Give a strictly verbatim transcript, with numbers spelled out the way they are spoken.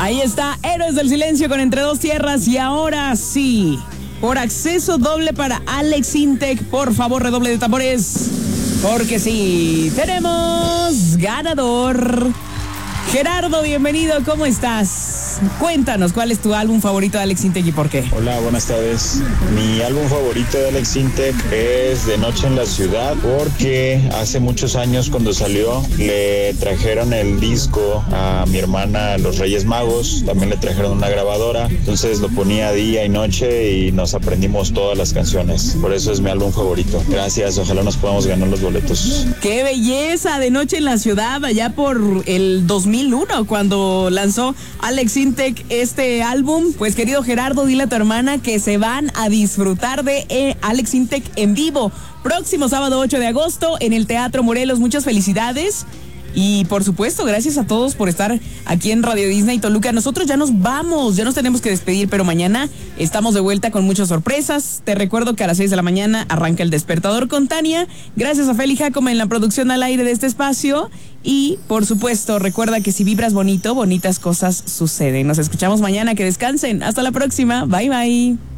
Ahí está, Héroes del Silencio con Entre Dos Tierras. Y ahora sí, por acceso doble para Alex Intec, por favor, redoble de tambores. Porque sí, tenemos ganador. Gerardo, bienvenido, ¿cómo estás? Cuéntanos, ¿cuál es tu álbum favorito de Alex Intec y por qué? Hola, buenas tardes. Mi álbum favorito de Alex Intec es De Noche en la Ciudad, porque hace muchos años cuando salió le trajeron el disco a mi hermana Los Reyes Magos, también le trajeron una grabadora, entonces lo ponía día y noche y nos aprendimos todas las canciones. Por eso es mi álbum favorito. Gracias, ojalá nos podamos ganar los boletos. ¡Qué belleza! De Noche en la Ciudad, allá por el dos mil uno, cuando lanzó Alex Intec este álbum. Pues querido Gerardo, dile a tu hermana que se van a disfrutar de eh, Alex Intec en vivo próximo sábado ocho de agosto en el Teatro Morelos. Muchas felicidades. Y por supuesto, gracias a todos por estar aquí en Radio Disney Toluca. Nosotros ya nos vamos, ya nos tenemos que despedir, pero mañana estamos de vuelta con muchas sorpresas. Te recuerdo que a las seis de la mañana arranca El Despertador con Tania. Gracias a Feli Jacome en la producción al aire de este espacio. Y por supuesto, recuerda que si vibras bonito, bonitas cosas suceden. Nos escuchamos mañana, que descansen. Hasta la próxima. Bye, bye.